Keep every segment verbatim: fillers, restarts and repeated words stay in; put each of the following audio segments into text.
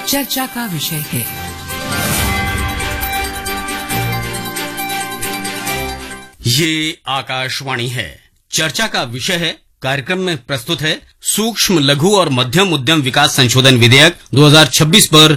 चर्चा का विषय है। ये आकाशवाणी है। चर्चा का विषय है कार्यक्रम में प्रस्तुत है सूक्ष्म लघु और मध्यम उद्यम विकास संशोधन विधेयक दो हज़ार छब्बीस पर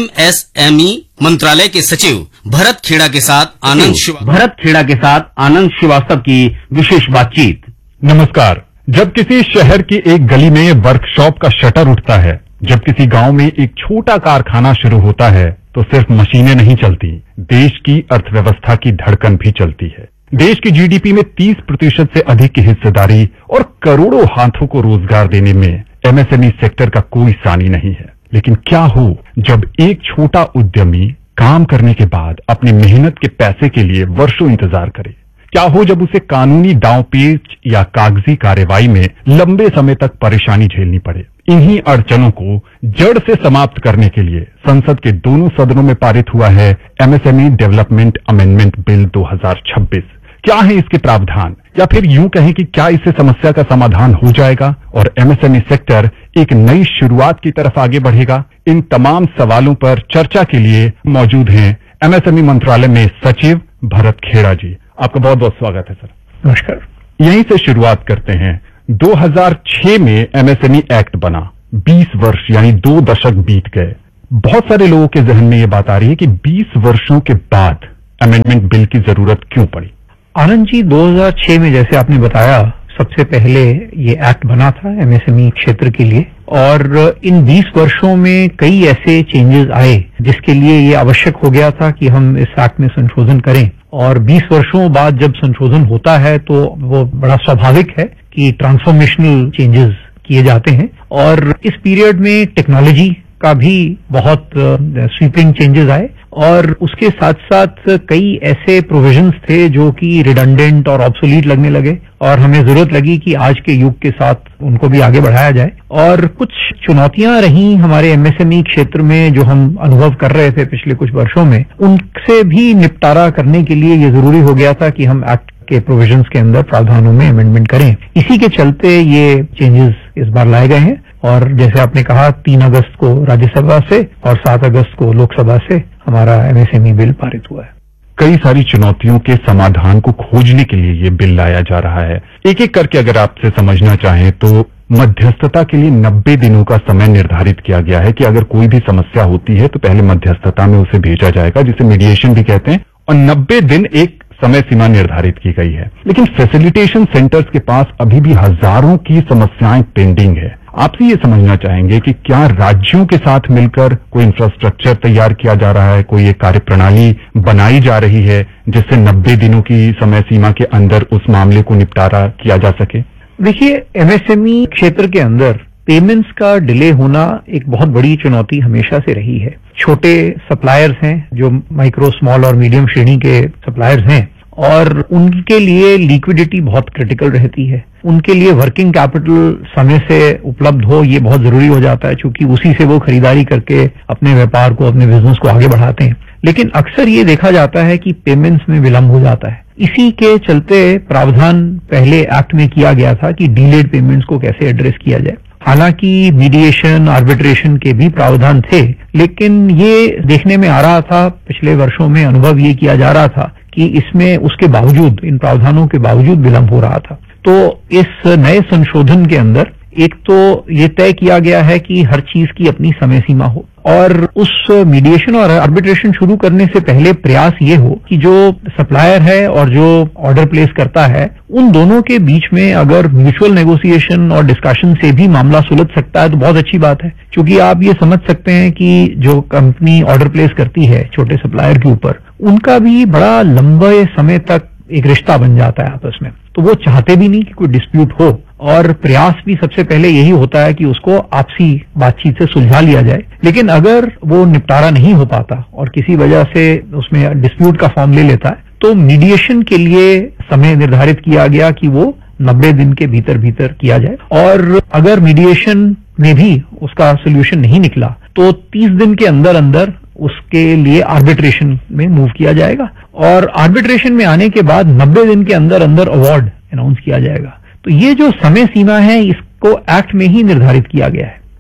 एमएसएमई मंत्रालय के सचिव भरत खेड़ा के साथ आनंद भरत खेड़ा के साथ आनंद श्रीवास्तव की विशेष बातचीत। नमस्कार। जब किसी शहर की एक गली में वर्कशॉप का शटर उठता है, जब किसी गांव में एक छोटा कारखाना शुरू होता है, तो सिर्फ मशीनें नहीं चलती, देश की अर्थव्यवस्था की धड़कन भी चलती है। देश की जीडीपी में तीस प्रतिशत से अधिक की हिस्सेदारी और करोड़ों हाथों को रोजगार देने में एमएसएमई सेक्टर का कोई सानी नहीं है। लेकिन क्या हो जब एक छोटा उद्यमी काम करने के बाद अपनी मेहनत के पैसे के लिए वर्षों इंतजार करे? क्या हो जब उसे कानूनी दांवपेच या कागजी कार्रवाई में लंबे समय तक परेशानी झेलनी पड़े? इन्हीं अड़चनों को जड़ से समाप्त करने के लिए संसद के दोनों सदनों में पारित हुआ है एमएसएमई डेवलपमेंट अमेंडमेंट बिल दो हज़ार छब्बीस। क्या है इसके प्रावधान, या फिर यूं कहें कि क्या इससे समस्या का समाधान हो जाएगा और एमएसएमई सेक्टर एक नई शुरुआत की तरफ आगे बढ़ेगा? इन तमाम सवालों पर चर्चा के लिए मौजूद हैं एमएसएमई मंत्रालय में सचिव भरत खेड़ा जी। आपका बहुत बहुत स्वागत है सर। नमस्कार। यहीं से शुरुआत करते हैं। दो हज़ार छह में एमएसएमई एक्ट बना, बीस वर्ष यानी दो दशक बीत गए। बहुत सारे लोगों के जहन में ये बात आ रही है कि बीस वर्षों के बाद अमेंडमेंट बिल की जरूरत क्यों पड़ी? आनंद जी, दो हज़ार छह में जैसे आपने बताया, सबसे पहले ये एक्ट बना था एमएसएमई क्षेत्र के लिए, और इन बीस वर्षों में कई ऐसे चेंजेस आए जिसके लिए ये आवश्यक हो गया था कि हम इस एक्ट में संशोधन करें। और बीस वर्षों बाद जब संशोधन होता है तो वो बड़ा स्वाभाविक है कि ट्रांसफॉर्मेशनल चेंजेस किए जाते हैं। और इस पीरियड में टेक्नोलॉजी का भी बहुत स्वीपिंग चेंजेस आए, और उसके साथ साथ कई ऐसे प्रोविजंस थे जो कि रिडंडेंट और ऑब्सोलीट लगने लगे, और हमें जरूरत लगी कि आज के युग के साथ उनको भी आगे बढ़ाया जाए। और कुछ चुनौतियां रही हमारे एमएसएमई क्षेत्र में जो हम अनुभव कर रहे थे पिछले कुछ वर्षों में, उनसे भी निपटारा करने के लिए ये जरूरी हो गया था कि हम एक्ट के प्रोविजंस के अंदर प्रावधानों में अमेंडमेंट करें। इसी के चलते ये चेंजेस इस बार लाए गए हैं, और जैसे आपने कहा तीन अगस्त को राज्यसभा से और सात अगस्त को लोकसभा से हमारा एमएसएमई बिल पारित हुआ है। कई सारी चुनौतियों के समाधान को खोजने के लिए ये बिल लाया जा रहा है। एक एक करके अगर आपसे समझना चाहें तो मध्यस्थता के लिए नब्बे दिनों का समय निर्धारित किया गया है कि अगर कोई भी समस्या होती है तो पहले मध्यस्थता में उसे भेजा जाएगा, जिसे मीडिएशन भी कहते हैं, और नब्बे दिन एक समय सीमा निर्धारित की गई है। लेकिन फैसिलिटेशन सेंटर्स के पास अभी भी हजारों की समस्याएं पेंडिंग है। आपसे ये समझना चाहेंगे कि क्या राज्यों के साथ मिलकर कोई इंफ्रास्ट्रक्चर तैयार किया जा रहा है, कोई एक कार्यप्रणाली बनाई जा रही है जिससे नब्बे दिनों की समय सीमा के अंदर उस मामले को निपटारा किया जा सके? देखिए, एमएसएमई क्षेत्र के अंदर पेमेंट्स का डिले होना एक बहुत बड़ी चुनौती हमेशा से रही है। छोटे सप्लायर्स हैं जो माइक्रो, स्मॉल और मीडियम श्रेणी के सप्लायर्स हैं, और उनके लिए लिक्विडिटी बहुत क्रिटिकल रहती है। उनके लिए वर्किंग कैपिटल समय से उपलब्ध हो, ये बहुत जरूरी हो जाता है, क्योंकि उसी से वो खरीदारी करके अपने व्यापार को, अपने बिजनेस को आगे बढ़ाते हैं। लेकिन अक्सर ये देखा जाता है कि पेमेंट्स में विलंब हो जाता है। इसी के चलते प्रावधान पहले एक्ट में किया गया था कि डीलेड पेमेंट्स को कैसे एड्रेस किया जाए। हालांकि मीडिएशन, आर्बिट्रेशन के भी प्रावधान थे, लेकिन ये देखने में आ रहा था, पिछले वर्षों में अनुभव ये किया जा रहा था कि इसमें उसके बावजूद, इन प्रावधानों के बावजूद विलंब हो रहा था। तो इस नए संशोधन के अंदर एक तो ये तय किया गया है कि हर चीज की अपनी समय सीमा हो, और उस मीडिएशन और आर्बिट्रेशन शुरू करने से पहले प्रयास ये हो कि जो सप्लायर है और जो ऑर्डर प्लेस करता है, उन दोनों के बीच में अगर म्यूचुअल नेगोशिएशन और डिस्कशन से भी मामला सुलझ सकता है तो बहुत अच्छी बात है। क्योंकि आप ये समझ सकते हैं कि जो कंपनी ऑर्डर प्लेस करती है छोटे सप्लायर के ऊपर, उनका भी बड़ा लंबे समय तक एक रिश्ता बन जाता है आपस में, तो वो चाहते भी नहीं कि कोई डिस्प्यूट हो, और प्रयास भी सबसे पहले यही होता है कि उसको आपसी बातचीत से सुलझा लिया जाए। लेकिन अगर वो निपटारा नहीं हो पाता और किसी वजह से उसमें डिस्प्यूट का फॉर्म ले लेता है, तो मीडिएशन के लिए समय निर्धारित किया गया कि वो नब्बे दिन के भीतर भीतर किया जाए, और अगर मीडिएशन में भी उसका सोल्यूशन नहीं निकला तो तीस दिन के अंदर अंदर उसके लिए आर्बिट्रेशन में मूव किया जाएगा, और आर्बिट्रेशन में आने के बाद नब्बे दिन के अंदर अंदर अवार्ड अनाउंस किया जाएगा। तो ये जो समय सीमा है, इसको एक्ट में ही निर्धारित किया गया है।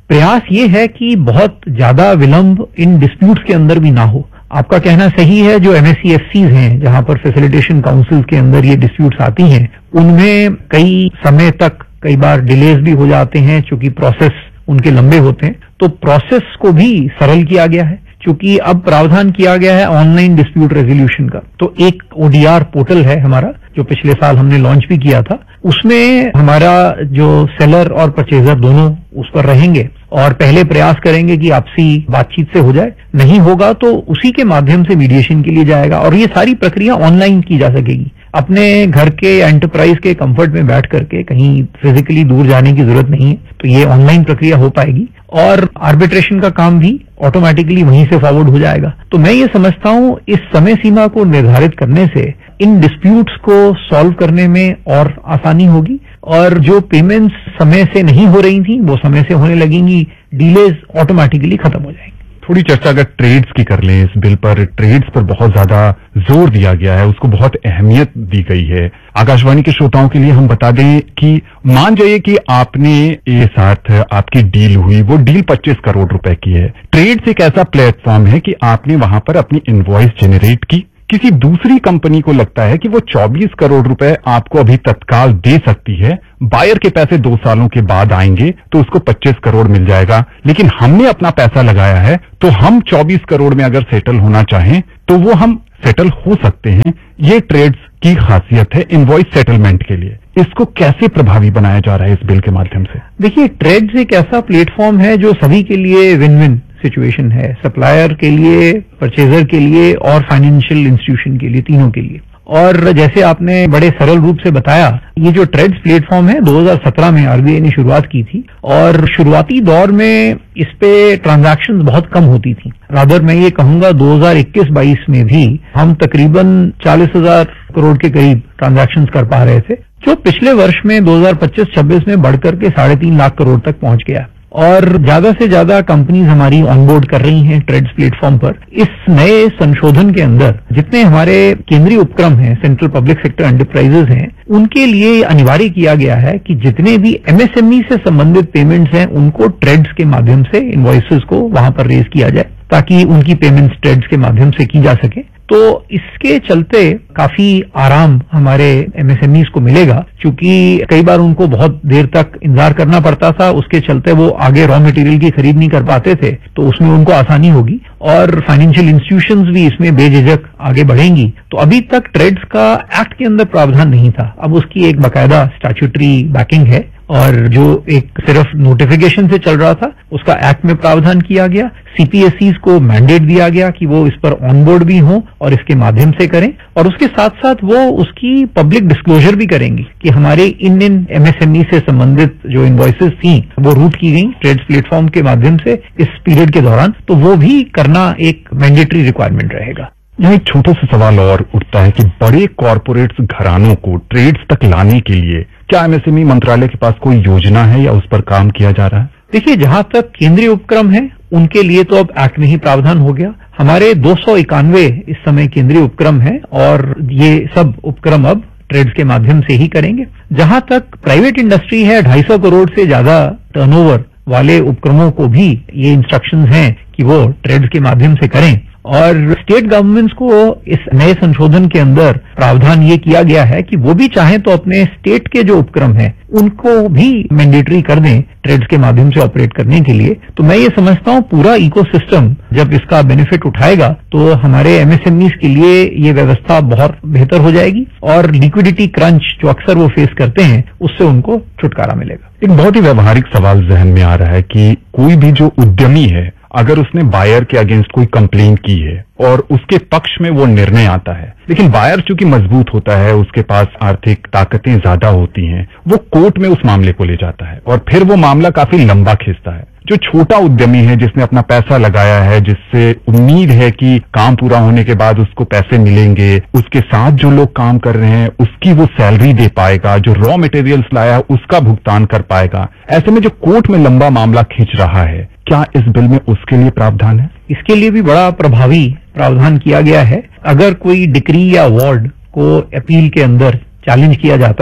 प्रयास ये है कि बहुत ज्यादा विलंब इन डिस्प्यूट्स के अंदर भी ना हो। आपका कहना सही है, जो एमएससीएफसीज हैं जहां पर फैसिलिटेशन काउंसिल के अंदर ये डिस्प्यूट्स आती हैं, उनमें कई समय तक कई बार डिलेज भी हो जाते हैं क्योंकि प्रोसेस उनके लंबे होते हैं। तो प्रोसेस को भी सरल किया गया है, क्योंकि अब प्रावधान किया गया है ऑनलाइन डिस्प्यूट रेजोल्यूशन का। तो एक ओडीआर पोर्टल है हमारा, जो पिछले साल हमने लॉन्च भी किया था। उसमें हमारा जो सेलर और परचेजर दोनों उस पर रहेंगे और पहले प्रयास करेंगे कि आपसी बातचीत से हो जाए। नहीं होगा तो उसी के माध्यम से मीडिएशन के लिए जाएगा और ये सारी प्रक्रिया ऑनलाइन की जा सकेगी। अपने घर के एंटरप्राइज के कंफर्ट में बैठ करके कहीं फिजिकली दूर जाने की जरूरत नहीं है, तो ये ऑनलाइन प्रक्रिया हो पाएगी और आर्बिट्रेशन का काम भी ऑटोमेटिकली वहीं से फॉरवर्ड हो जाएगा। तो मैं ये समझता हूं इस समय सीमा को निर्धारित करने से इन डिस्प्यूट्स को सॉल्व करने में और आसानी होगी और जो पेमेंट्स समय से नहीं हो रही थी वो समय से होने लगेंगी, डिलेज ऑटोमेटिकली खत्म हो जाएंगे। थोड़ी चर्चा अगर ट्रेड्स की कर लें, इस बिल पर ट्रेड्स पर बहुत ज्यादा जोर दिया गया है, उसको बहुत अहमियत दी गई है। आकाशवाणी के श्रोताओं के लिए हम बता दें कि मान जाइए कि आपने ये साथ आपकी डील हुई, वो डील पच्चीस करोड़ रुपए की है। ट्रेड्स एक ऐसा प्लेटफॉर्म है कि आपने वहां पर अपनी इनवॉइस जनरेट की, किसी दूसरी कंपनी को लगता है कि वो चौबीस करोड़ रुपए आपको अभी तत्काल दे सकती है, बायर के पैसे दो सालों के बाद आएंगे तो उसको पच्चीस करोड़ मिल जाएगा, लेकिन हमने अपना पैसा लगाया है तो हम चौबीस करोड़ में अगर सेटल होना चाहें तो वो हम सेटल हो सकते हैं। ये ट्रेड्स की खासियत है इनवॉइस सेटलमेंट के लिए। इसको कैसे प्रभावी बनाया जा रहा है इस बिल के माध्यम से? देखिए, ट्रेड्स एक ऐसा प्लेटफॉर्म है जो सभी के लिए विन विन सिचुएशन है, सप्लायर के लिए, परचेजर के लिए और फाइनेंशियल इंस्टीट्यूशन के लिए, तीनों के लिए। और जैसे आपने बड़े सरल रूप से बताया, ये जो ट्रेड्स प्लेटफॉर्म है दो हज़ार सत्रह में आरबीआई ने शुरुआत की थी और शुरुआती दौर में इस पे ट्रांजैक्शंस बहुत कम होती थी। रादर मैं ये कहूंगा दो हज़ार इक्कीस बाईस में भी हम तकरीबन चालीस हजार करोड़ के करीब ट्रांजैक्शंस कर पा रहे थे, जो पिछले वर्ष में दो हज़ार पच्चीस छब्बीस में बढ़कर के साढ़े तीन लाख करोड़ तक पहुंच गया और ज्यादा से ज्यादा कंपनीज हमारी ऑनबोर्ड कर रही हैं ट्रेड्स प्लेटफॉर्म पर। इस नए संशोधन के अंदर जितने हमारे केंद्रीय उपक्रम हैं, सेंट्रल पब्लिक सेक्टर एंटरप्राइजेज हैं, उनके लिए अनिवार्य किया गया है कि जितने भी एमएसएमई से संबंधित पेमेंट्स हैं उनको ट्रेड्स के माध्यम से इनवॉइसेस को वहां पर रेज किया जाए ताकि उनकी पेमेंट्स ट्रेड्स के माध्यम से की जा सके। तो इसके चलते काफी आराम हमारे एमएसएमईज को मिलेगा, क्योंकि कई बार उनको बहुत देर तक इंतजार करना पड़ता था, उसके चलते वो आगे रॉ मटेरियल की खरीद नहीं कर पाते थे, तो उसमें उनको आसानी होगी और फाइनेंशियल इंस्टीट्यूशंस भी इसमें बेझिझक आगे बढ़ेंगी। तो अभी तक ट्रेड्स का एक्ट के अंदर प्रावधान नहीं था, अब उसकी एक बाकायदा स्टैट्यूटरी बैकिंग है और जो एक सिर्फ नोटिफिकेशन से चल रहा था उसका एक्ट में प्रावधान किया गया। सीपीएसईज को मैंडेट दिया गया कि वो इस पर ऑनबोर्ड भी हों और इसके माध्यम से करें और उसके साथ साथ वो उसकी पब्लिक डिस्क्लोजर भी करेंगी कि हमारे इन इन एमएसएमई से संबंधित जो इनवॉइसेस थी वो रूट की गई ट्रेड्स प्लेटफॉर्म के माध्यम से इस पीरियड के दौरान, तो वो भी करना एक मैंडेटरी रिक्वायरमेंट रहेगा। यहाँ एक छोटा सा सवाल और उठता है कि बड़े कॉरपोरेट्स घरानों को ट्रेड्स तक लाने के लिए क्या एमएसएमई मंत्रालय के पास कोई योजना है या उस पर काम किया जा रहा है? देखिए, जहां तक केंद्रीय उपक्रम है उनके लिए तो अब एक्ट में ही प्रावधान हो गया। हमारे दो सौ इक्यानवे इस समय केंद्रीय उपक्रम है और ये सब उपक्रम अब ट्रेड्स के माध्यम से ही करेंगे। जहां तक प्राइवेट इंडस्ट्री है, ढाई सौ करोड़ से ज्यादा टर्नओवर वाले उपक्रमों को भी ये इंस्ट्रक्शंस हैं कि वो ट्रेड्स के माध्यम से करें और स्टेट गवर्नमेंट्स को इस नए संशोधन के अंदर प्रावधान ये किया गया है कि वो भी चाहें तो अपने स्टेट के जो उपक्रम हैं उनको भी मैंडेटरी कर दें ट्रेड्स के माध्यम से ऑपरेट करने के लिए। तो मैं ये समझता हूं पूरा इकोसिस्टम जब इसका बेनिफिट उठाएगा तो हमारे एमएसएमईज के लिए ये व्यवस्था बहुत बेहतर हो जाएगी और लिक्विडिटी क्रंच जो अक्सर वो फेस करते हैं उससे उनको छुटकारा मिलेगा। एक बहुत ही व्यवहारिक सवाल जहन में आ रहा है कि कोई भी जो उद्यमी है अगर उसने बायर के अगेंस्ट कोई कंप्लेन की है और उसके पक्ष में वो निर्णय आता है, लेकिन बायर चूंकि मजबूत होता है, उसके पास आर्थिक ताकतें ज्यादा होती हैं, वो कोर्ट में उस मामले को ले जाता है और फिर वो मामला काफी लंबा खींचता है। जो छोटा उद्यमी है जिसने अपना पैसा लगाया है, जिससे उम्मीद है कि काम पूरा होने के बाद उसको पैसे मिलेंगे, उसके साथ जो लोग काम कर रहे हैं उसकी वो सैलरी दे पाएगा, जो रॉ मटेरियल्स लाया है उसका भुगतान कर पाएगा, ऐसे में जो कोर्ट में लंबा मामला खींच रहा है, क्या इस बिल में उसके लिए प्रावधान है? इसके लिए भी बड़ा प्रभावी प्रावधान किया गया है। अगर कोई डिक्री या अवार्ड को अपील के अंदर चैलेंज किया जाता है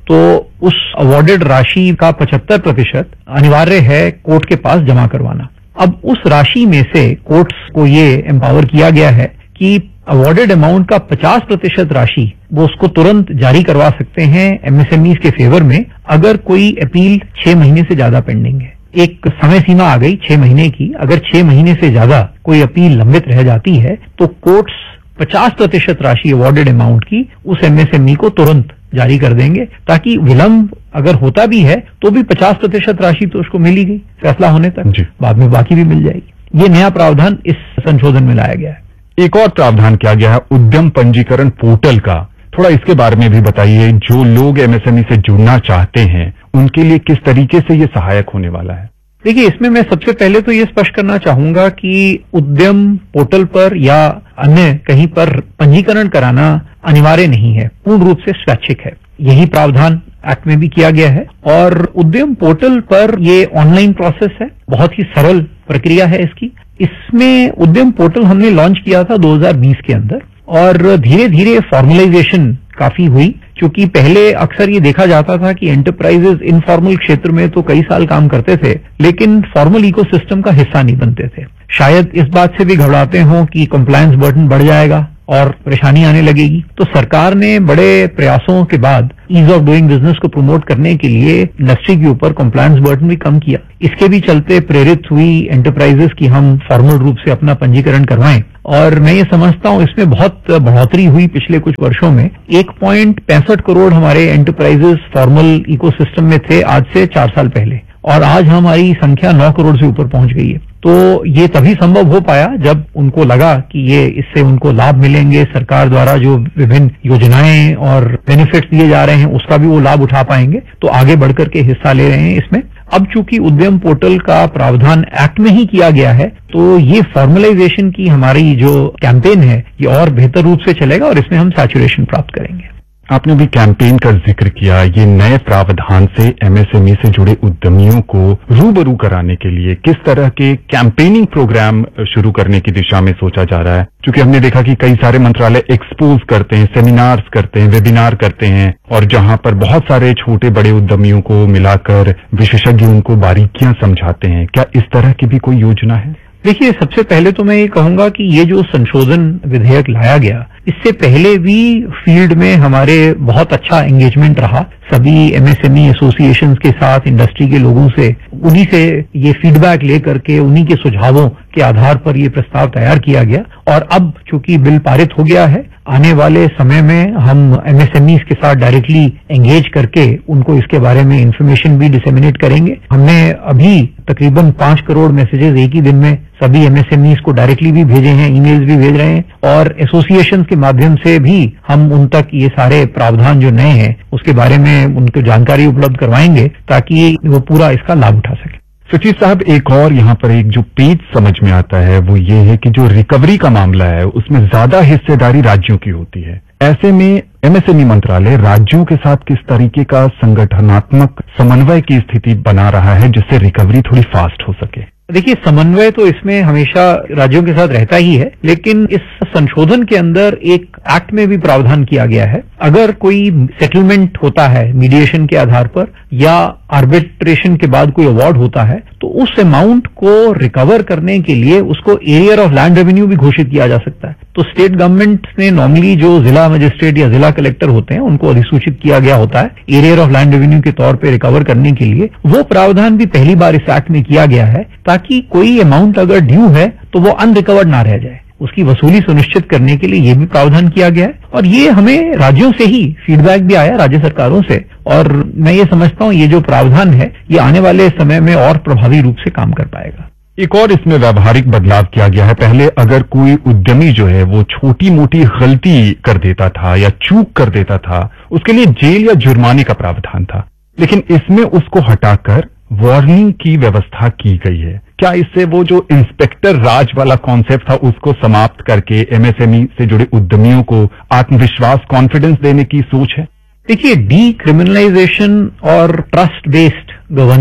तो उस अवॉर्डेड राशि का पचहत्तर प्रतिशत अनिवार्य है कोर्ट के पास जमा करवाना। अब उस राशि में से कोर्ट्स को ये एम्पावर किया गया है कि अवॉर्डेड अमाउंट का पचास प्रतिशत राशि वो उसको तुरंत जारी करवा सकते हैं एमएसएमईज के फेवर में, अगर कोई अपील छह महीने से ज्यादा पेंडिंग है। एक समय सीमा आ गई छह महीने की, अगर छह महीने से ज्यादा कोई अपील लंबित रह जाती है तो कोर्ट्स पचास प्रतिशत राशि अवॉर्डेड अमाउंट की उस एमएसएमई को तुरंत जारी कर देंगे, ताकि विलंब अगर होता भी है तो भी पचास प्रतिशत राशि तो उसको मिल ही गई फैसला होने तक, बाद में बाकी भी मिल जाएगी। ये नया प्रावधान इस संशोधन में लाया गया है। एक और प्रावधान किया गया है उद्यम पंजीकरण पोर्टल का, थोड़ा इसके बारे में भी बताइए। जो लोग एमएसएमई से जुड़ना चाहते हैं उनके लिए किस तरीके से ये सहायक होने वाला है? देखिए, इसमें मैं सबसे पहले तो ये स्पष्ट करना चाहूंगा कि उद्यम पोर्टल पर या अन्य कहीं पर पंजीकरण कराना अनिवार्य नहीं है, पूर्ण रूप से स्वैच्छिक है। यही प्रावधान एक्ट में भी किया गया है और उद्यम पोर्टल पर ये ऑनलाइन प्रोसेस है, बहुत ही सरल प्रक्रिया है इसकी। इसमें उद्यम पोर्टल हमने लॉन्च किया था दो हज़ार बीस के अंदर और धीरे धीरे फॉर्मलाइजेशन काफी हुई, क्योंकि पहले अक्सर ये देखा जाता था कि एंटरप्राइजेज इनफॉर्मल क्षेत्र में तो कई साल काम करते थे लेकिन फॉर्मल इकोसिस्टम का हिस्सा नहीं बनते थे। शायद इस बात से भी घबराते हों कि कंप्लायंस बर्डन बढ़ जाएगा और परेशानी आने लगेगी, तो सरकार ने बड़े प्रयासों के बाद ईज ऑफ डूइंग बिजनेस को प्रमोट करने के लिए इंडस्ट्री के ऊपर कंप्लायंस बर्डन भी कम किया। इसके भी चलते प्रेरित हुई एंटरप्राइजेस की हम फॉर्मल रूप से अपना पंजीकरण करवाएं और मैं ये समझता हूं इसमें बहुत बढ़ोतरी हुई पिछले कुछ वर्षों में। एक पॉइंट पैंसठ करोड़ हमारे एंटरप्राइजेस फॉर्मल इकोसिस्टम में थे आज से चार साल पहले और आज हमारी संख्या नौ करोड़ से ऊपर पहुंच गई है। तो ये तभी संभव हो पाया जब उनको लगा कि ये इससे उनको लाभ मिलेंगे, सरकार द्वारा जो विभिन्न योजनाएं और बेनिफिट्स दिए जा रहे हैं उसका भी वो लाभ उठा पाएंगे, तो आगे बढ़कर के हिस्सा ले रहे हैं इसमें। अब चूंकि उद्यम पोर्टल का प्रावधान एक्ट में ही किया गया है तो ये फॉर्मलाइजेशन की हमारी जो कैंपेन है ये और बेहतर रूप से चलेगा और इसमें हम सैचुरेशन प्राप्त करेंगे। आपने भी कैंपेन का जिक्र किया, ये नए प्रावधान से एमएसएमई से जुड़े उद्यमियों को रूबरू कराने के लिए किस तरह के कैंपेनिंग प्रोग्राम शुरू करने की दिशा में सोचा जा रहा है? क्योंकि हमने देखा कि कई सारे मंत्रालय एक्सपोज करते हैं, सेमिनार्स करते हैं, वेबिनार करते हैं और जहां पर बहुत सारे छोटे बड़े उद्यमियों को मिलाकर विशेषज्ञ उनको बारीकियां समझाते हैं। क्या इस तरह की भी कोई योजना है? देखिए, सबसे पहले तो मैं ये कहूंगा कि ये जो संशोधन विधेयक लाया गया इससे पहले भी फील्ड में हमारे बहुत अच्छा एंगेजमेंट रहा सभी एमएसएमई एसोसिएशंस के साथ, इंडस्ट्री के लोगों से। उन्हीं से ये फीडबैक लेकर के उन्हीं के सुझावों के आधार पर ये प्रस्ताव तैयार किया गया और अब चूंकि बिल पारित हो गया है, आने वाले समय में हम एमएसएमईज के साथ डायरेक्टली एंगेज करके उनको इसके बारे में इंफॉर्मेशन भी डिसेमिनेट करेंगे। हमने अभी तकरीबन पांच करोड़ मैसेजेस एक ही दिन में सभी एमएसएमईज को डायरेक्टली भी भेजे हैं, ईमेल्स भी भेज रहे हैं और एसोसिएशंस के माध्यम से भी हम उन तक ये सारे प्रावधान जो नए हैं उसके बारे में उनको जानकारी उपलब्ध करवाएंगे ताकि वो पूरा इसका लाभ उठा सके। सचिव साहब, एक और यहाँ पर एक जो पेच समझ में आता है वो ये है कि जो रिकवरी का मामला है उसमें ज्यादा हिस्सेदारी राज्यों की होती है। ऐसे में एमएसएमई मंत्रालय राज्यों के साथ किस तरीके का संगठनात्मक समन्वय की स्थिति बना रहा है जिससे रिकवरी थोड़ी फास्ट हो सके? देखिए, समन्वय तो इसमें हमेशा राज्यों के साथ रहता ही है, लेकिन इस संशोधन के अंदर एक एक्ट में भी प्रावधान किया गया है। अगर कोई सेटलमेंट होता है मीडिएशन के आधार पर या आर्बिट्रेशन के बाद कोई अवार्ड होता है तो उस अमाउंट को रिकवर करने के लिए उसको एरियर ऑफ लैंड रेवेन्यू भी घोषित किया जा सकता है। तो स्टेट गवर्नमेंट ने नॉर्मली जो जिला मजिस्ट्रेट या जिला कलेक्टर होते हैं उनको अधिसूचित किया गया होता है एरियर ऑफ लैंड रेवेन्यू के तौर पर रिकवर करने के लिए। वो प्रावधान भी पहली बार इस एक्ट में किया गया है ताकि कोई अमाउंट अगर ड्यू है तो वो अनरिकवर्ड ना रह जाए, उसकी वसूली सुनिश्चित करने के लिए ये भी प्रावधान किया गया है। और ये हमें राज्यों से ही फीडबैक भी आया, राज्य सरकारों से, और मैं ये समझता हूँ ये जो प्रावधान है ये आने वाले समय में और प्रभावी रूप से काम कर पाएगा। एक और इसमें व्यावहारिक बदलाव किया गया है। पहले अगर कोई उद्यमी जो है वो छोटी मोटी गलती कर देता था या चूक कर देता था उसके लिए जेल या जुर्माने का प्रावधान था, लेकिन इसमें उसको हटाकर वार्निंग की व्यवस्था की गई है। क्या इससे वो जो इंस्पेक्टर राज वाला कॉन्सेप्ट था उसको समाप्त करके एमएसएमई से जुड़े उद्यमियों को आत्मविश्वास, कॉन्फिडेंस देने की सोच है? देखिए, डी क्रिमिनलाइजेशन और ट्रस्ट बेस्ड गवर्नेंस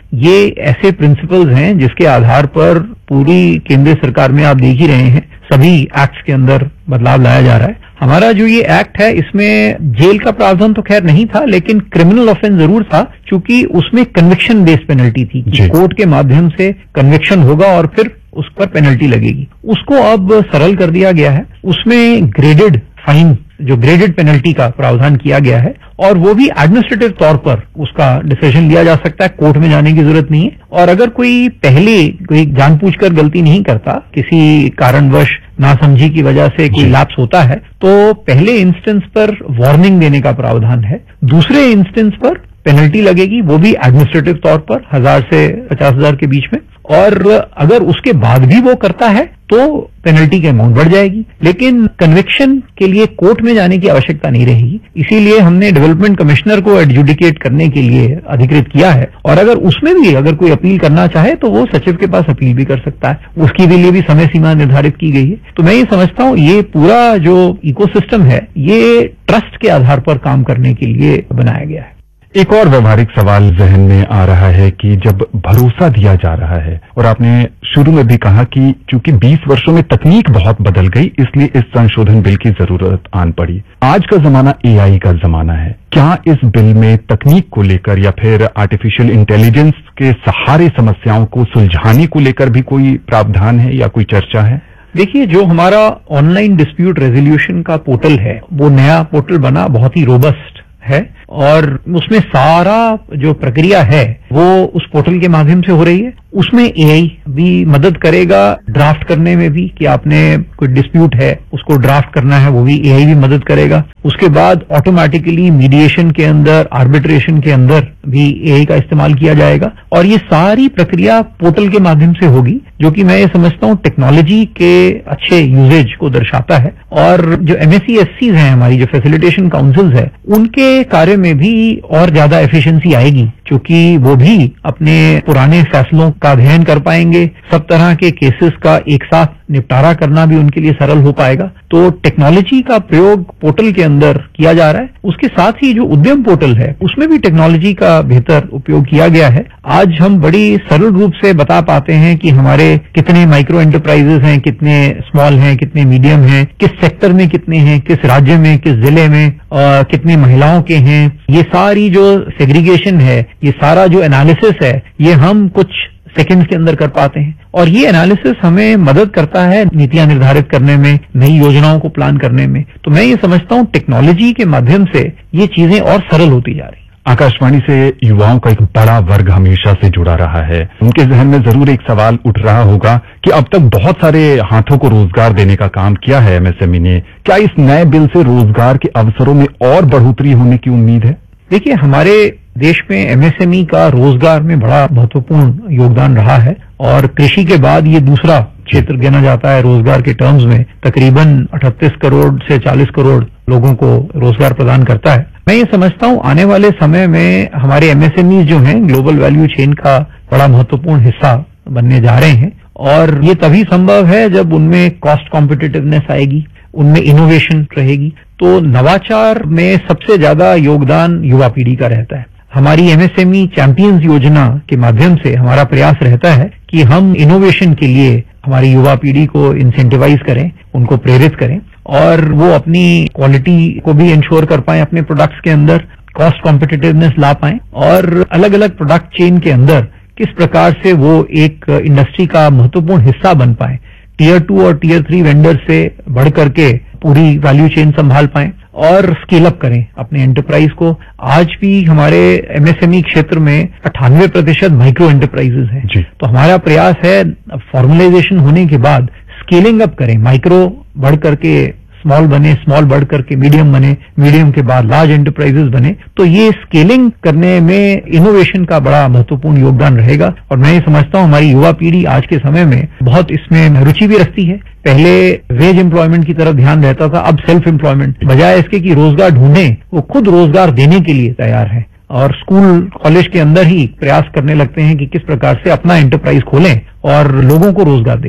ये ऐसे प्रिंसिपल्स हैं जिसके आधार पर पूरी केंद्र सरकार में आप देख ही रहे हैं सभी एक्ट्स के अंदर बदलाव लाया जा रहा है। हमारा जो ये एक्ट है इसमें जेल का प्रावधान तो खैर नहीं था, लेकिन क्रिमिनल ऑफेंस जरूर था, क्योंकि उसमें कन्विक्शन बेस्ड पेनल्टी थी कि कोर्ट के माध्यम से कन्विक्शन होगा और फिर उस पर पेनल्टी लगेगी। उसको अब सरल कर दिया गया है, उसमें ग्रेडेड फाइन जो ग्रेडेड पेनल्टी का प्रावधान किया गया है और वो भी एडमिनिस्ट्रेटिव तौर पर उसका डिसीजन लिया जा सकता है, कोर्ट में जाने की जरूरत नहीं है। और अगर कोई पहले कोई जानबूझकर गलती नहीं करता, किसी कारणवश नासमझी की वजह से कोई लैप्स होता है, तो पहले इंस्टेंस पर वार्निंग देने का प्रावधान है, दूसरे इंस्टेंस पर पेनल्टी लगेगी, वो भी एडमिनिस्ट्रेटिव तौर पर हजार से पचास हजार के बीच में। और अगर उसके बाद भी वो करता है तो पेनल्टी की अमाउंट बढ़ जाएगी, लेकिन कन्विक्शन के लिए कोर्ट में जाने की आवश्यकता नहीं रहेगी। इसीलिए हमने डेवलपमेंट कमिश्नर को एडजुडिकेट करने के लिए अधिकृत किया है, और अगर उसमें भी अगर कोई अपील करना चाहे तो वो सचिव के पास अपील भी कर सकता है, उसकी भी लिए भी समय सीमा निर्धारित की गई है। तो मैं ये समझता हूँ ये पूरा जो इकोसिस्टम है ये ट्रस्ट के आधार पर काम करने के लिए बनाया गया है। एक और व्यवहारिक सवाल जहन में आ रहा है कि जब भरोसा दिया जा रहा है, और आपने शुरू में भी कहा कि चूंकि बीस वर्षों में तकनीक बहुत बदल गई इसलिए इस संशोधन बिल की जरूरत आन पड़ी। आज का जमाना एआई का जमाना है, क्या इस बिल में तकनीक को लेकर या फिर आर्टिफिशियल इंटेलिजेंस के सहारे समस्याओं को सुलझाने को लेकर भी कोई प्रावधान है या कोई चर्चा है? देखिए, जो हमारा ऑनलाइन डिस्प्यूट रेजोल्यूशन का पोर्टल है वो नया पोर्टल बना, बहुत ही रोबस्ट है, और उसमें सारा जो प्रक्रिया है वो उस पोर्टल के माध्यम से हो रही है। उसमें एआई भी मदद करेगा ड्राफ्ट करने में भी, कि आपने कोई डिस्प्यूट है उसको ड्राफ्ट करना है, वो भी एआई भी मदद करेगा। उसके बाद ऑटोमेटिकली मीडिएशन के अंदर, आर्बिट्रेशन के अंदर भी एआई का इस्तेमाल किया जाएगा, और ये सारी प्रक्रिया पोर्टल के माध्यम से होगी, जो कि मैं ये समझता हूँ टेक्नोलॉजी के अच्छे यूजेज को दर्शाता है। और जो एमएससी-एससीज हैं हमारी, जो फैसिलिटेशन काउंसिल्स है, उनके कार्य में भी और ज्यादा एफिशिएंसी आएगी, क्योंकि वो भी अपने पुराने फैसलों का अध्ययन कर पाएंगे, सब तरह के केसेस का एक साथ निपटारा करना भी उनके लिए सरल हो पाएगा। तो टेक्नोलॉजी का प्रयोग पोर्टल के अंदर किया जा रहा है। उसके साथ ही जो उद्यम पोर्टल है उसमें भी टेक्नोलॉजी का बेहतर उपयोग किया गया है। आज हम बड़ी सरल रूप से बता पाते हैं कि हमारे कितने माइक्रो एंटरप्राइजेस हैं, कितने स्मॉल हैं, कितने मीडियम हैं, किस सेक्टर में कितने हैं, किस राज्य में, किस जिले में, आ, कितनी महिलाओं के हैं। ये सारी जो सेग्रीगेशन है, ये सारा जो एनालिसिस है, ये हम कुछ सेकंड्स के अंदर कर पाते हैं, और ये एनालिसिस हमें मदद करता है नीतियां निर्धारित करने में, नई योजनाओं को प्लान करने में। तो मैं ये समझता हूँ टेक्नोलॉजी के माध्यम से ये चीजें और सरल होती जा रही। आकाशवाणी से युवाओं का एक बड़ा वर्ग हमेशा से जुड़ा रहा है, उनके जहन में जरूर एक सवाल उठ रहा होगा कि अब तक बहुत सारे हाथों को रोजगार देने का काम किया है एमएसएमई ने, क्या इस नए बिल से रोजगार के अवसरों में और बढ़ोतरी होने की उम्मीद है? देखिए, हमारे देश में एमएसएमई का रोजगार में बड़ा महत्वपूर्ण योगदान रहा है, और कृषि के बाद ये दूसरा क्षेत्र गिना जाता है रोजगार के टर्म्स में। तकरीबन अड़तीस करोड़ से चालीस करोड़ लोगों को रोजगार प्रदान करता है। मैं ये समझता हूँ आने वाले समय में हमारे एमएसएमई जो हैं ग्लोबल वैल्यू चेन का बड़ा महत्वपूर्ण हिस्सा बनने जा रहे हैं, और ये तभी संभव है जब उनमें कॉस्ट कॉम्पिटिटिवनेस आएगी, उनमें इनोवेशन रहेगी। तो नवाचार में सबसे ज्यादा योगदान युवा पीढ़ी का रहता है। हमारी एमएसएमई चैंपियंस योजना के माध्यम से हमारा प्रयास रहता है कि हम इनोवेशन के लिए हमारी युवा पीढ़ी को इंसेंटिवाइज करें, उनको प्रेरित करें, और वो अपनी क्वालिटी को भी इंश्योर कर पाएं अपने प्रोडक्ट्स के अंदर, कॉस्ट कॉम्पिटिटिवनेस ला पाएं, और अलग अलग प्रोडक्ट चेन के अंदर किस प्रकार से वो एक इंडस्ट्री का महत्वपूर्ण हिस्सा बन पाए, टीयर टू और टीयर थ्री वेंडर से बढ़ करके पूरी वैल्यू चेन संभाल पाएं और स्केल अप करें अपने एंटरप्राइज को। आज भी हमारे एमएसएमई क्षेत्र में अट्ठानवे प्रतिशत माइक्रो एंटरप्राइजेस हैं, तो हमारा प्रयास है फॉर्मलाइजेशन होने के बाद स्केलिंग अप करें, माइक्रो बढ़ करके स्मॉल बने, स्मॉल बढ़ करके मीडियम बने, मीडियम के बाद लार्ज एंटरप्राइजेस बने। तो ये स्केलिंग करने में इनोवेशन का बड़ा महत्वपूर्ण योगदान रहेगा, और मैं ये समझता हूँ हमारी युवा पीढ़ी आज के समय में बहुत इसमें रुचि भी रखती है। पहले वेज एम्प्लॉयमेंट की तरफ ध्यान रहता था, अब सेल्फ एम्प्लॉयमेंट, बजाय इसके कि रोजगार ढूंढे, वो खुद रोजगार देने के लिए तैयार है, और स्कूल कॉलेज के अंदर ही प्रयास करने लगते हैं कि किस प्रकार से अपना एंटरप्राइज खोलें और लोगों को रोजगार दे पाए।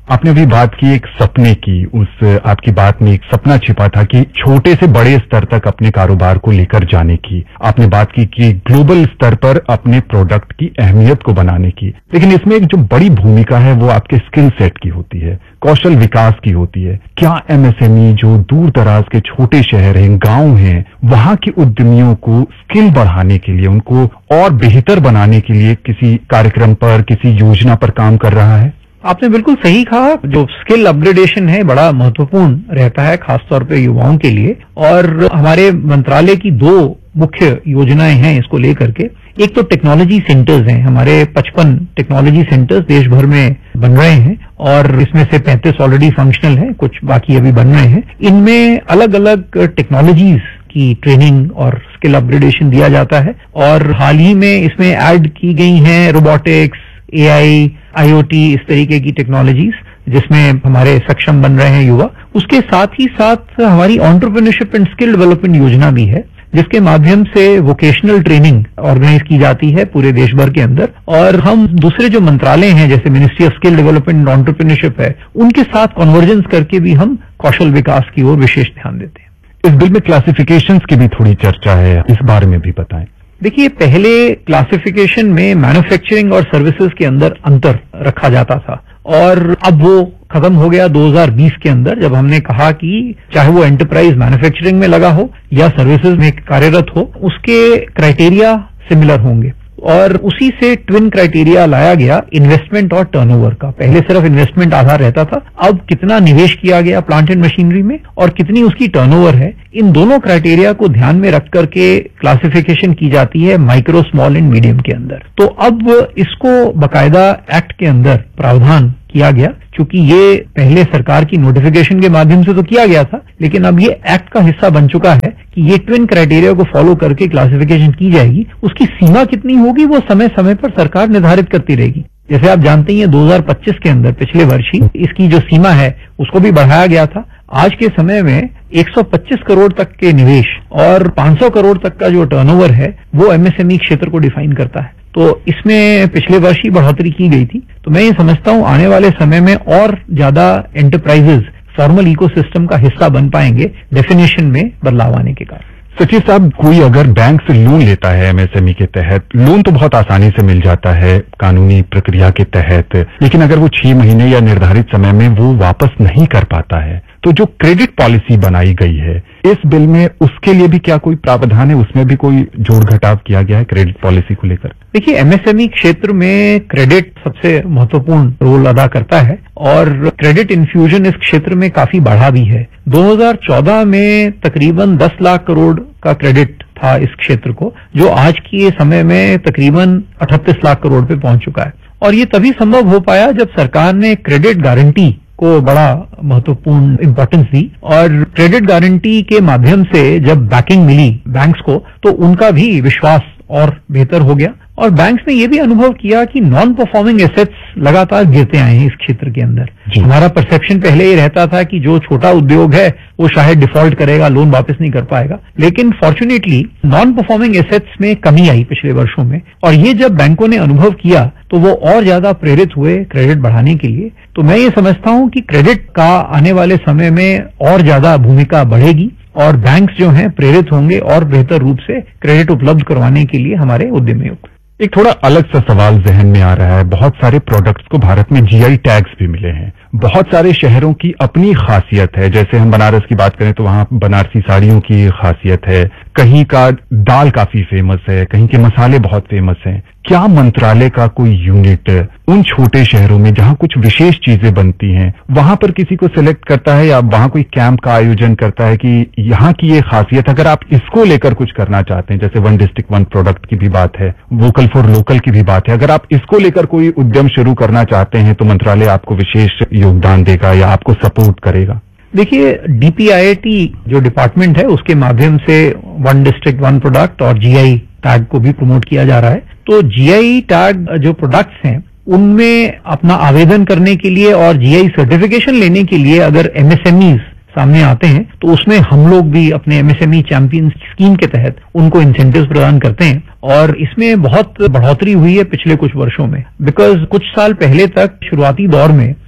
आपने अभी बात की एक सपने की, उस आपकी बात में एक सपना छिपा था कि छोटे से बड़े स्तर तक अपने कारोबार को लेकर जाने की। आपने बात की कि ग्लोबल स्तर पर अपने प्रोडक्ट की अहमियत को बनाने की, लेकिन इसमें एक जो बड़ी भूमिका है वो आपके स्किल सेट की होती है, कौशल विकास की होती है। क्या एमएसएमई जो दूर दराज के छोटे शहर हैं, गांव हैं, वहां के उद्यमियों को स्किल बढ़ाने के लिए, उनको और बेहतर बनाने के लिए किसी कार्यक्रम पर, किसी योजना पर काम कर रहा है? आपने बिल्कुल सही कहा। जो स्किल अपग्रेडेशन है बड़ा महत्वपूर्ण रहता है, खासतौर पे युवाओं के लिए। और हमारे मंत्रालय की दो मुख्य योजनाएं हैं इसको लेकर के। एक तो टेक्नोलॉजी सेंटर्स हैं, हमारे पचपन टेक्नोलॉजी सेंटर्स देश भर में बन रहे हैं और इसमें से पैंतीस ऑलरेडी फंक्शनल हैं, कुछ बाकी अभी बन रहे हैं। इनमें अलग अलग टेक्नोलॉजीज की ट्रेनिंग और स्किल अपग्रेडेशन दिया जाता है और हाल ही में इसमें ऐड की गई हैं रोबोटिक्स, एआई, आईओटी, इस तरीके की टेक्नोलॉजीज जिसमें हमारे सक्षम बन रहे हैं युवा। उसके साथ ही साथ हमारी एंटरप्रेन्योरशिप एंड स्किल डेवलपमेंट योजना भी है, जिसके माध्यम से वोकेशनल ट्रेनिंग ऑर्गेनाइज की जाती है पूरे देश भर के अंदर। और हम दूसरे जो मंत्रालय हैं जैसे ministry of skill development and entrepreneurship है, उनके साथ कन्वर्जेंस करके भी हम कौशल विकास की ओर विशेष ध्यान देते हैं। इस बिल में क्लासिफिकेशंस की भी थोड़ी चर्चा है, इस बारे में भी बताएं। देखिए, पहले क्लासिफिकेशन में मैन्युफैक्चरिंग और सर्विसेज के अंदर अंतर रखा जाता था और अब वो खत्म हो गया दो हज़ार बीस के अंदर, जब हमने कहा कि चाहे वो एंटरप्राइज मैन्युफैक्चरिंग में लगा हो या सर्विसेज में कार्यरत हो, उसके क्राइटेरिया सिमिलर होंगे। और उसी से ट्विन क्राइटेरिया लाया गया इन्वेस्टमेंट और टर्नओवर का। पहले सिर्फ इन्वेस्टमेंट आधार रहता था, अब कितना निवेश किया गया प्लांट एंड मशीनरी में और कितनी उसकी टर्नओवर है, इन दोनों क्राइटेरिया को ध्यान में रख करके क्लासिफिकेशन की जाती है माइक्रो, स्मॉल एंड मीडियम के अंदर। तो अब इसको बकायदा एक्ट के अंदर प्रावधान किया गया, क्योंकि ये पहले सरकार की नोटिफिकेशन के माध्यम से तो किया गया था, लेकिन अब ये एक्ट का हिस्सा बन चुका है कि ये ट्विन क्राइटेरिया को फॉलो करके क्लासिफिकेशन की जाएगी। उसकी सीमा कितनी होगी वो समय समय पर सरकार निर्धारित करती रहेगी। जैसे आप जानते ही हैं दो हज़ार पच्चीस के अंदर, पिछले वर्ष ही, इसकी जो सीमा है उसको भी बढ़ाया गया था। आज के समय में एक सौ पच्चीस करोड़ तक के निवेश और पांच सौ करोड़ तक का जो टर्नओवर है वो एमएसएमई क्षेत्र को डिफाइन करता है। तो इसमें पिछले वर्ष ही बढ़ोतरी की गई थी। तो मैं ये समझता हूं आने वाले समय में और ज्यादा एंटरप्राइजेज फॉर्मल इकोसिस्टम का हिस्सा बन पाएंगे डेफिनेशन में बदलाव आने के कारण। सचिव साहब, कोई अगर बैंक से लोन लेता है एमएसएमई के तहत, लोन तो बहुत आसानी से मिल जाता है कानूनी प्रक्रिया के तहत, लेकिन अगर वो छह महीने या निर्धारित समय में वो वापस नहीं कर पाता है, तो जो क्रेडिट पॉलिसी बनाई गई है इस बिल में, उसके लिए भी क्या कोई प्रावधान है? उसमें भी कोई जोड़ घटाव किया गया है क्रेडिट पॉलिसी को लेकर? देखिए, एमएसएमई क्षेत्र में क्रेडिट सबसे महत्वपूर्ण रोल अदा करता है और क्रेडिट इन्फ्यूजन इस क्षेत्र में काफी बढ़ा भी है। दो हज़ार चौदह में तकरीबन दस लाख करोड़ का क्रेडिट था इस क्षेत्र को, जो आज के समय में तकरीबन अठतीस लाख करोड़ पे पहुंच चुका है। और ये तभी संभव हो पाया जब सरकार ने क्रेडिट गारंटी को बड़ा महत्वपूर्ण इंपॉर्टेंस दी और क्रेडिट गारंटी के माध्यम से जब बैकिंग मिली बैंक्स को, तो उनका भी विश्वास और बेहतर हो गया और बैंक्स ने ये भी अनुभव किया कि नॉन परफॉर्मिंग एसेट्स लगातार गिरते आए हैं इस क्षेत्र के अंदर। हमारा परसेप्शन पहले ये रहता था कि जो छोटा उद्योग है वो शायद डिफॉल्ट करेगा, लोन वापस नहीं कर पाएगा, लेकिन फॉर्चुनेटली नॉन परफॉर्मिंग एसेट्स में कमी आई पिछले वर्षों में और ये जब बैंकों ने अनुभव किया तो वो और ज्यादा प्रेरित हुए क्रेडिट बढ़ाने के लिए। तो मैं ये समझता हूं कि क्रेडिट का आने वाले समय में और ज्यादा भूमिका बढ़ेगी और बैंक्स जो हैं प्रेरित होंगे और बेहतर रूप से क्रेडिट उपलब्ध करवाने के लिए हमारे उद्यमियों को। एक थोड़ा अलग सा सवाल जहन में आ रहा है। बहुत सारे प्रोडक्ट्स को भारत में जीआई टैग्स भी मिले हैं। बहुत सारे शहरों की अपनी खासियत है, जैसे हम बनारस की बात करें तो वहां बनारसी साड़ियों की खासियत है, कहीं का दाल काफी फेमस है, कहीं के मसाले बहुत फेमस हैं। क्या मंत्रालय का कोई यूनिट उन छोटे शहरों में जहां कुछ विशेष चीजें बनती हैं वहां पर किसी को सिलेक्ट करता है या वहां कोई कैंप का आयोजन करता है कि यहाँ की ये खासियत, अगर आप इसको लेकर कुछ करना चाहते हैं, जैसे वन डिस्ट्रिक्ट वन प्रोडक्ट की भी बात है, वोकल फॉर लोकल की भी बात है, अगर आप इसको लेकर कोई उद्यम शुरू करना चाहते हैं तो मंत्रालय आपको विशेष योगदान देगा या आपको सपोर्ट करेगा? देखिए, डीपीआईआईटी जो डिपार्टमेंट है उसके माध्यम से वन डिस्ट्रिक्ट वन प्रोडक्ट और जीआई टैग को भी प्रमोट किया जा रहा है। तो जीआई टैग जो प्रोडक्ट्स हैं उनमें अपना आवेदन करने के लिए और जीआई सर्टिफिकेशन लेने के लिए अगर एमएसएमईज सामने आते हैं तो उसमें हम लोग भी अपने एमएसएमई चैंपियन स्कीम के तहत उनको इंसेंटिव्स प्रदान करते हैं और इसमें बहुत बढ़ोतरी हुई है पिछले कुछ वर्षों में। बिकॉज कुछ साल पहले तक शुरुआती दौर में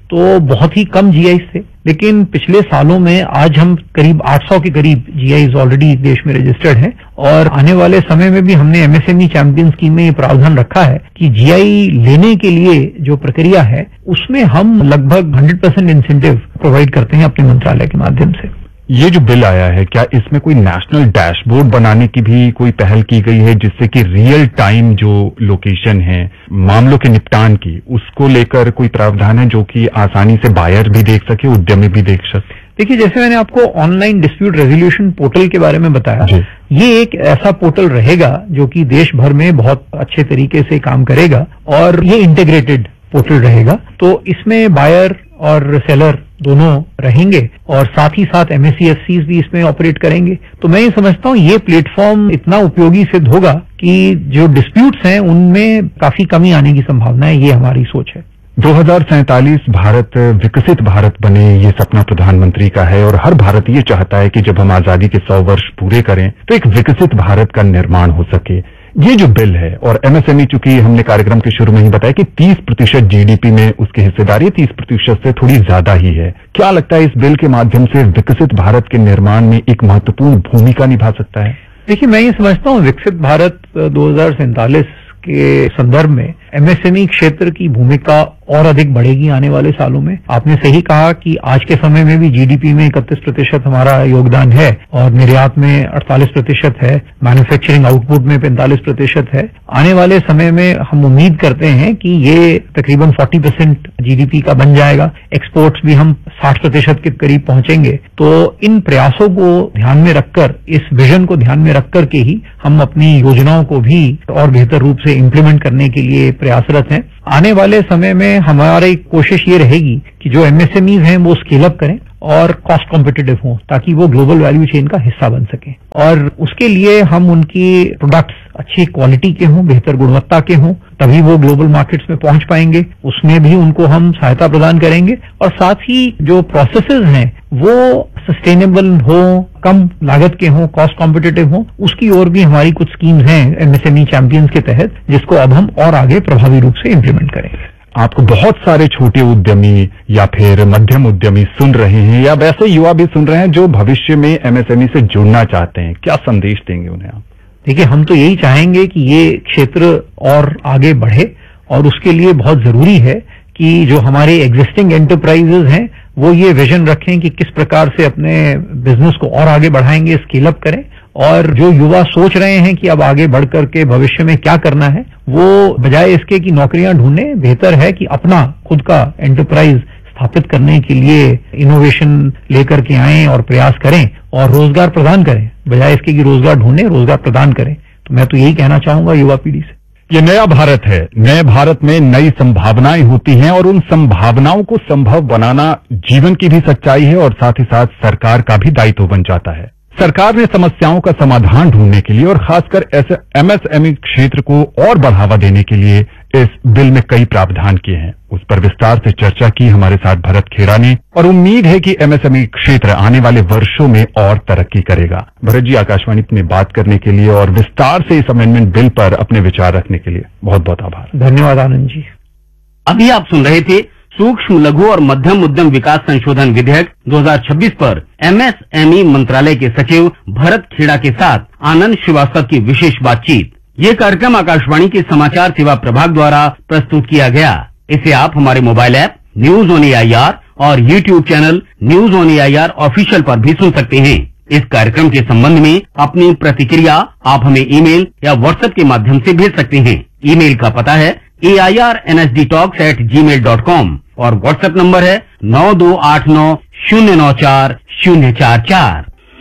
तो बहुत ही कम जीआई थे, लेकिन पिछले सालों में आज हम करीब आठ सौ के करीब जीआईज ऑलरेडी देश में रजिस्टर्ड हैं और आने वाले समय में भी हमने एमएसएमई चैंपियन स्कीम में ये प्रावधान रखा है कि जीआई लेने के लिए जो प्रक्रिया है उसमें हम लगभग हंड्रेड परसेंट इंसेंटिव प्रोवाइड करते हैं अपने मंत्रालय के माध्यम से। ये जो बिल आया है, क्या इसमें कोई नेशनल डैशबोर्ड बनाने की भी कोई पहल की गई है जिससे कि रियल टाइम जो लोकेशन है मामलों के निपटान की, उसको लेकर कोई प्रावधान है जो कि आसानी से बायर भी देख सके, उद्यमी भी देख सके? देखिए, जैसे मैंने आपको ऑनलाइन डिस्प्यूट रेजोल्यूशन पोर्टल के बारे में बताया, ये एक ऐसा पोर्टल रहेगा जो कि देश भर में बहुत अच्छे तरीके से काम करेगा और ये इंटीग्रेटेड पोर्टल रहेगा। तो इसमें बायर और सेलर दोनों रहेंगे और साथ ही साथ एमएससीएफसीज भी इसमें ऑपरेट करेंगे। तो मैं ये समझता हूँ ये प्लेटफॉर्म इतना उपयोगी सिद्ध होगा कि जो डिस्प्यूट्स हैं उनमें काफी कमी आने की संभावना है, ये हमारी सोच है। दो हजार सैंतालीस भारत विकसित भारत बने, ये सपना प्रधानमंत्री का है और हर भारतीय ये चाहता है कि जब हम आजादी के सौ वर्ष पूरे करें तो एक विकसित भारत का निर्माण हो सके। ये जो बिल है और एमएसएमई, चूंकि हमने कार्यक्रम के शुरू में ही बताया कि तीस प्रतिशत जीडीपी में उसकी हिस्सेदारी तीस प्रतिशत से थोड़ी ज्यादा ही है, क्या लगता है इस बिल के माध्यम से विकसित भारत के निर्माण में एक महत्वपूर्ण भूमिका निभा सकता है? देखिए, मैं ये समझता हूँ विकसित भारत दो हजार सैंतालीस के संदर्भ में एमएसएमई क्षेत्र की भूमिका और अधिक बढ़ेगी आने वाले सालों में। आपने सही कहा कि आज के समय में भी जीडीपी में इकतीस प्रतिशत हमारा योगदान है और निर्यात में अड़तालीस प्रतिशत है, मैन्युफैक्चरिंग आउटपुट में पैंतालीस प्रतिशत है। आने वाले समय में हम उम्मीद करते हैं कि ये तकरीबन चालीस परसेंट जीडीपी का बन जाएगा, एक्सपोर्ट्स भी हम साठ प्रतिशत के करीब पहुंचेंगे। तो इन प्रयासों को ध्यान में रखकर, इस विजन को ध्यान में रखकर के ही हम अपनी योजनाओं को भी और बेहतर रूप से इम्प्लीमेंट करने के लिए प्रयासरत हैं। आने वाले समय में हमारी कोशिश ये रहेगी कि जो एमएसएमईज हैं वो स्केल अप करें और कॉस्ट कॉम्पिटिटिव हों ताकि वो ग्लोबल वैल्यू चेन का हिस्सा बन सके और उसके लिए हम उनकी प्रोडक्ट्स अच्छी क्वालिटी के हों, बेहतर गुणवत्ता के हों, तभी वो ग्लोबल मार्केट्स में पहुंच पाएंगे। उसमें भी उनको हम सहायता प्रदान करेंगे और साथ ही जो प्रोसेसेस हैं वो सस्टेनेबल हो, कम लागत के हों, कॉस्ट कॉम्पिटिटिव हों, उसकी ओर भी हमारी कुछ स्कीम्स हैं एमएसएमई चैंपियंस के तहत, जिसको अब हम और आगे प्रभावी रूप से इम्प्लीमेंट करेंगे। आपको बहुत सारे छोटे उद्यमी या फिर मध्यम उद्यमी सुन रहे हैं या वैसे युवा भी सुन रहे हैं जो भविष्य में एमएसएमई से जुड़ना चाहते हैं, क्या संदेश देंगे उन्हें आप? देखिए, हम तो यही चाहेंगे कि ये क्षेत्र और आगे बढ़े और उसके लिए बहुत जरूरी है कि जो हमारे एग्जिस्टिंग एंटरप्राइजेज हैं वो ये विजन रखें कि किस प्रकार से अपने बिजनेस को और आगे बढ़ाएंगे, स्केल अप करें। और जो युवा सोच रहे हैं कि अब आगे बढ़ करके भविष्य में क्या करना है, वो बजाय इसके कि नौकरियां ढूंढें, बेहतर है कि अपना खुद का एंटरप्राइज स्थापित करने के लिए इनोवेशन लेकर के आएं और प्रयास करें और रोजगार प्रदान करें, बजाय इसके कि रोजगार ढूंढें, रोजगार प्रदान करें। तो मैं तो यही कहना चाहूंगा युवा पीढ़ी से। ये नया भारत है, नए भारत में नई संभावनाएं होती हैं और उन संभावनाओं को संभव बनाना जीवन की भी सच्चाई है और साथ ही साथ सरकार का भी दायित्व बन जाता है। सरकार ने समस्याओं का समाधान ढूंढने के लिए और खासकर ऐसे एमएसएमई क्षेत्र को और बढ़ावा देने के लिए इस बिल में कई प्रावधान किए हैं। उस पर विस्तार से चर्चा की हमारे साथ भरत खेड़ा ने और उम्मीद है कि एमएसएमई क्षेत्र आने वाले वर्षों में और तरक्की करेगा। भरत जी, आकाशवाणी में बात करने के लिए और विस्तार से इस अमेंडमेंट बिल पर अपने विचार रखने के लिए बहुत बहुत आभार। धन्यवाद आनंद जी। अभी आप सुन रहे थे सूक्ष्म लघु और मध्यम उद्यम विकास संशोधन विधेयक दो हजार छब्बीस पर एमएसएमई मंत्रालय के सचिव भरत खेड़ा के साथ आनंद श्रीवास्तव की विशेष बातचीत। ये कार्यक्रम आकाशवाणी के समाचार सेवा प्रभाग द्वारा प्रस्तुत किया गया। इसे आप हमारे mobile app news on AIR और YouTube channel news on AIR official पर भी सुन सकते हैं। इस कार्यक्रम के संबंध में अपनी प्रतिक्रिया आप हमें ईमेल या व्हाट्सएप के माध्यम से भेज सकते हैं। ईमेल का पता है ए I R N S D talks eight ji mail dot com और व्हाट्सएप नंबर है नौ दो आठ नौ शून्य नौ चार शून्य चार चार।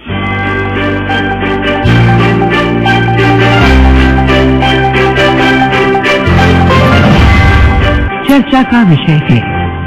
चर्चा का विषय है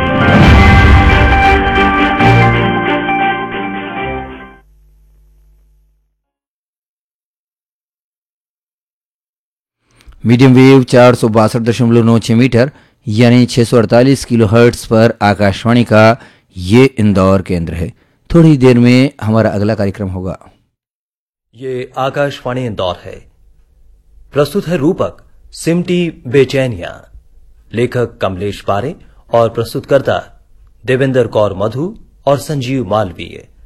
मीडियम वेव चार सौ बासठ दशमलव नौ छह मीटर यानी छह सौ अड़तालीस किलो हर्ट्स पर आकाशवाणी का ये इंदौर केंद्र है। थोड़ी देर में हमारा अगला कार्यक्रम होगा। ये आकाशवाणी इंदौर है। प्रस्तुत है रूपक सिमटी बेचैनिया, लेखक कमलेश पारे और प्रस्तुतकर्ता देवेंद्र कौर मधु और संजीव मालवीय।